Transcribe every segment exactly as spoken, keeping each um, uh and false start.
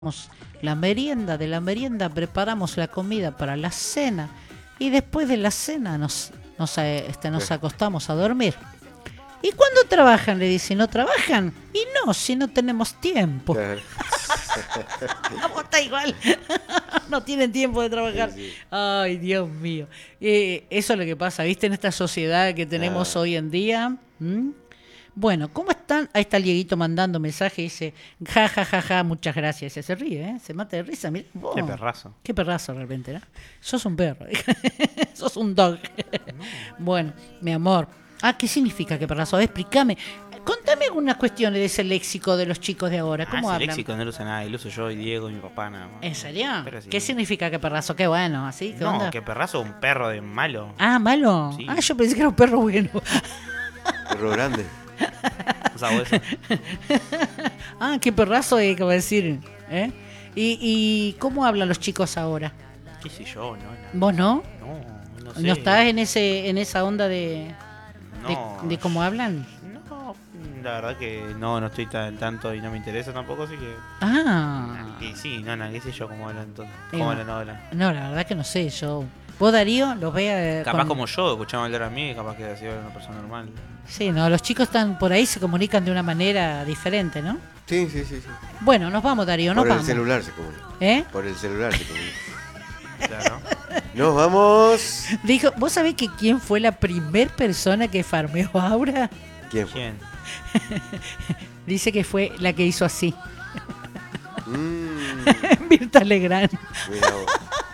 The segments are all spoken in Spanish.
La merienda, de la merienda preparamos la comida para la cena y después de la cena nos, nos, este, nos acostamos a dormir. ¿Y cuándo trabajan? Le dice, ¿no trabajan? Y no, si no tenemos tiempo. Está igual. No tienen tiempo de trabajar. Sí, sí. Ay, Dios mío. Eh, eso es lo que pasa, ¿viste? En esta sociedad que tenemos ah. hoy en día. ¿Mm? Bueno, ¿cómo están? Ahí está el Dieguito mandando mensaje y dice, ja, ja, ja, ja, muchas gracias. Se, se ríe, ¿eh? Se mata de risa. Mirá, oh, qué perrazo. Qué perrazo realmente, ¿no? Sos un perro. Sos un dog. No. Bueno, mi amor. Ah, ¿qué significa qué perrazo? A ver, explícame. Contame algunas cuestiones de ese léxico de los chicos de ahora. ¿Cómo ah, ese hablan? Léxico no lo usa nadie, lo uso yo y Diego y mi papá nada más. ¿En serio? Sí. ¿Qué significa qué perrazo? Qué bueno, ¿así? ¿Qué no, onda? qué perrazo, un perro de malo. Ah, malo. Sí. Ah, yo pensé que era un perro bueno. Perro grande. Ah, qué perrazo, eh, como decir. ¿eh? ¿Y, ¿Y cómo hablan los chicos ahora? ¿Qué sé yo? No, no. ¿Vos no? No, no sé. ¿No estás en ese en esa onda de, no, de, de cómo hablan? No, la verdad que no, no estoy tan tanto y no me interesa tampoco, así que... Ah. Y sí, no, no, qué sé yo cómo hablan entonces. ¿Cómo hablan ahora? No, la verdad que no sé, yo... ¿Vos, Darío, los veas? Capaz con... como yo, escuchaba hablar a mí, capaz que así era una persona normal. Sí, no, los chicos están por ahí, se comunican de una manera diferente, ¿no? Sí, sí, sí. sí. Bueno, nos vamos, Darío, nos por vamos. Por el celular se comunica. ¿Eh? Por el celular se comunica. Claro. Nos vamos. Dijo, ¿vos sabés que quién fue la primer persona que farmeó a Aura? ¿Quién fue? ¿Quién? Dice que fue la que hizo así. Mm. Mirta Legrand. Mira vos.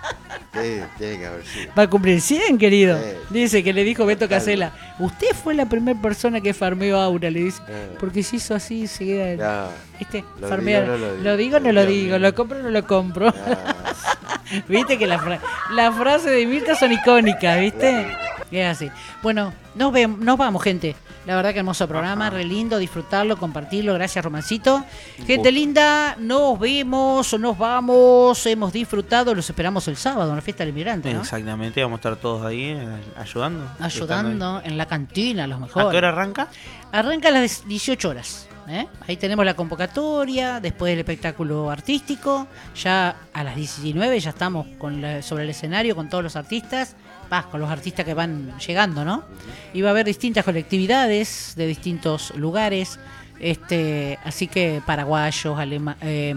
Sí, tiene que haber sido. Va a cumplir cien, querido. Sí. Dice que le dijo Beto Casella. Usted fue la primera persona que farmeó a Aura, le dice. Eh. Porque si hizo así, se queda. Ya. ¿Viste? Lo Farmear. digo, no lo digo. Lo digo, no lo digo. Lo compro, no lo compro. Viste que las fra la frases de Mirta son icónicas, ¿viste? Es así. Bueno, nos vemos, nos vamos, gente. La verdad que hermoso programa, Ajá. re lindo, disfrutarlo, compartirlo. Gracias, Romancito. Gente linda, nos vemos, nos vamos. Hemos disfrutado, los esperamos el sábado en la fiesta del inmigrante, ¿no? Exactamente, vamos a estar todos ahí eh, ayudando. Ayudando en la cantina, a los mejores. ¿A qué hora arranca? Arranca a las dieciocho horas. ¿eh? Ahí tenemos la convocatoria, después del espectáculo artístico. Ya a las diecinueve ya estamos con la, sobre el escenario con todos los artistas. Va, con los artistas que van llegando, ¿no? Y va a haber distintas colectividades de distintos lugares, este, así que paraguayos, alema, eh,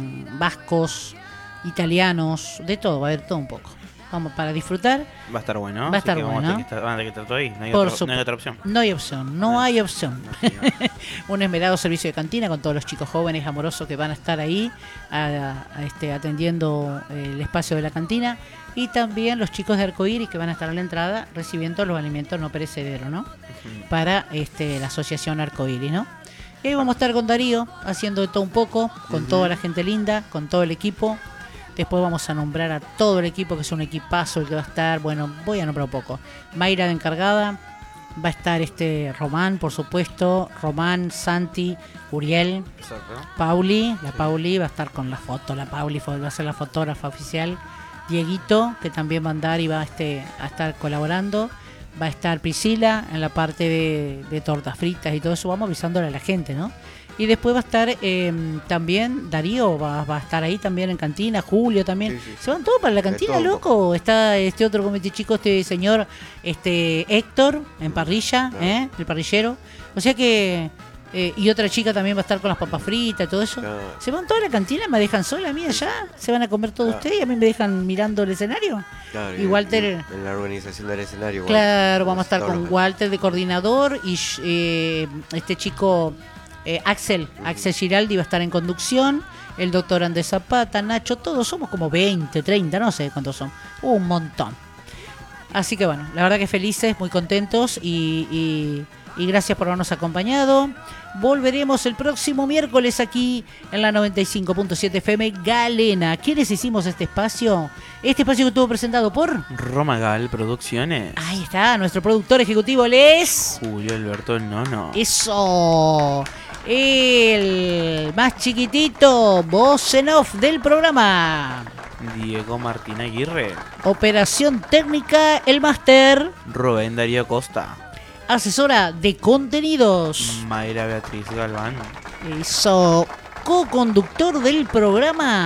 vascos, italianos, de todo, va a haber todo un poco. Vamos, para disfrutar. Va a estar bueno. Va a estar bueno. bueno. Vamos a tener que estar, van a tener que estar todo ahí. No hay, Por otro, no hay otra opción. No hay opción, no, no hay opción. No, un esmerado servicio de cantina con todos los chicos jóvenes amorosos que van a estar ahí a, a, este, atendiendo el espacio de la cantina. Y también los chicos de Arcoíris que van a estar a la entrada recibiendo los alimentos no perecederos, ¿no? Uh-huh. Para este, la asociación Arcoíris, ¿no? Y ahí vamos a estar con Darío haciendo de todo un poco, con uh-huh. toda la gente linda, con todo el equipo. Después vamos a nombrar a todo el equipo, que es un equipazo el que va a estar. Bueno, voy a nombrar un poco. Mayra de encargada, va a estar este Román, por supuesto, Román, Santi, Uriel, Exacto. Pauli, la Pauli va a estar con la foto, la Pauli va a ser la fotógrafa oficial. Dieguito, que también va a andar y va a, este, a estar colaborando. Va a estar Priscila en la parte de, de tortas fritas y todo eso. Vamos avisándole a la gente, ¿no? Y después va a estar eh, también Darío, va, va a estar ahí también en cantina. Julio también. Sí, sí. ¿Se van todos para la cantina, loco? Está este otro comité chico, este señor este Héctor, en parrilla, no. ¿eh? El parrillero. O sea que... Eh, y otra chica también va a estar con las papas fritas y todo eso. Claro. ¿Se van toda la cantina? ¿Me dejan sola a mí allá? ¿Se van a comer todos claro. ustedes y a mí me dejan mirando el escenario? Claro, y Walter... En la organización del escenario. Claro, vamos a estar con Walter de coordinador y eh, este chico eh, Axel, uh-huh. Axel Giraldi va a estar en conducción, el doctor Andrés Zapata, Nacho, todos somos como veinte, treinta, no sé cuántos son, un montón. Así que bueno, la verdad que felices, muy contentos y... y Y gracias por habernos acompañado. Volveremos el próximo miércoles aquí en la noventa y cinco punto siete F M Galena. ¿Quiénes hicimos este espacio? Este espacio que estuvo presentado por... Romagal Producciones. Ahí está, nuestro productor ejecutivo, él es... Julio Alberto Nono. Eso. El más chiquitito, voz en off del programa. Diego Martín Aguirre. Operación técnica, el máster. Rubén Darío Costa. Asesora de contenidos, Mayra Beatriz Galván. Eso. co-conductor del programa.